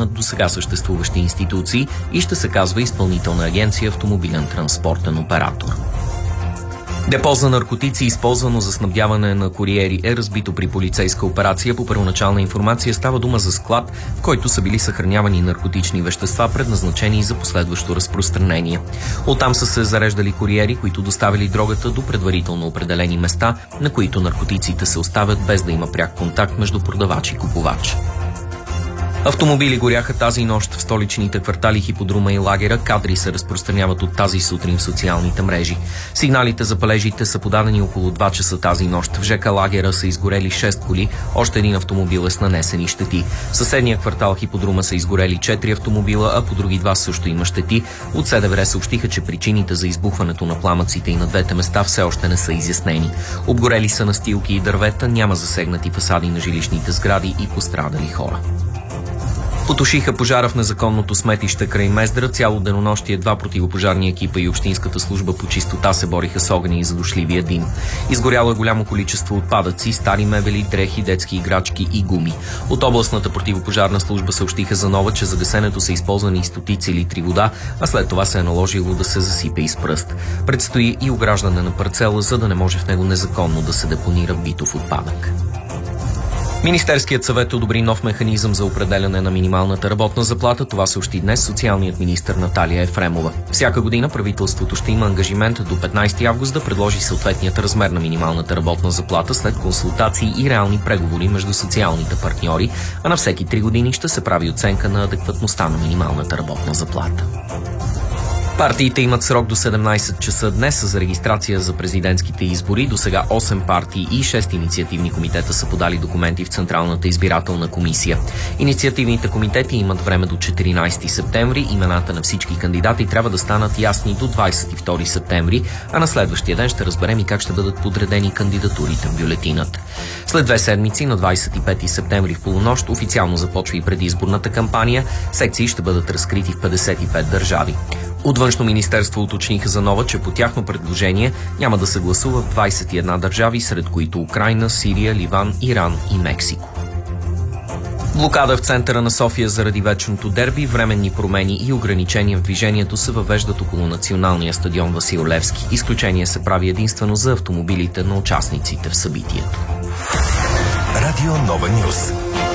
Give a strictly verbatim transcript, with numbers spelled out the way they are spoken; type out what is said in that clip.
премахнат до сега съществуващи институции и ще се казва Изпълнителна агенция Автомобилен транспортен оператор. Депо за наркотици, използвано за снабдяване на куриери, е разбито при полицейска операция. По първоначална информация става дума за склад, в който са били съхранявани наркотични вещества, предназначени за последващо разпространение. Оттам са се зареждали куриери, които доставили дрогата до предварително определени места, на които наркотиците се оставят без да има пряк контакт между продавач и купувач. Автомобили горяха тази нощ в столичните квартали Хиподрума и Лагера. Кадри се разпространяват от тази сутрин в социалните мрежи. Сигналите за палежите са подадени около два часа тази нощ. В ЖК Лагера са изгорели шест коли, още един автомобил е с нанесени щети. В съседния квартал Хиподрума са изгорели четири автомобила, а по други два също има щети. От СДВР съобщиха, че причините за избухването на пламъците и на двете места все още не са изяснени. Обгорели са настилки и дървета, няма засегнати фасади на жилищните сгради и пострадали хора. Потушиха пожара в незаконното сметище край Мездра. Цяло денонощие два противопожарни екипа и Общинската служба по чистота се бориха с огъня и задушливия дим. Изгоряло е голямо количество отпадъци, стари мебели, дрехи, детски играчки и гуми. От областната противопожарна служба съобщиха за нова, че за гасенето са използвани стотици литри вода, а след това се е наложило да се засипе и с пръст. Предстои и ограждане на парцела, за да не може в него незаконно да се депонира битов отпадък. Министерският съвет одобри нов механизъм за определяне на минималната работна заплата. Това съобщи днес социалният министър Наталия Ефремова. Всяка година правителството ще има ангажимент до петнайсети август да предложи съответният размер на минималната работна заплата след консултации и реални преговори между социалните партньори, а на всеки три години ще се прави оценка на адекватността на минималната работна заплата. Партиите имат срок до седемнайсет часа днес за регистрация за президентските избори. До сега осем партии и шест инициативни комитета са подали документи в Централната избирателна комисия. Инициативните комитети имат време до четиринайсети септември. Имената на всички кандидати трябва да станат ясни до двайсет и втори септември, а на следващия ден ще разберем и как ще бъдат подредени кандидатурите в бюлетината. След две седмици, на двайсет и пети септември в полунощ, официално започва и предизборната кампания. Секции ще бъдат разкрити в петдесет и пет държави. От Външно министерство уточниха за нова, че по тяхно предложение няма да се гласува в двайсет и една държави, сред които Украйна, Сирия, Ливан, Иран и Мексико. Блокада в центъра на София заради вечното дерби, временни промени и ограничения в движението се въвеждат около националния стадион Васил Левски. Изключение се прави единствено за автомобилите на участниците в събитието. Радио Нова Нюз.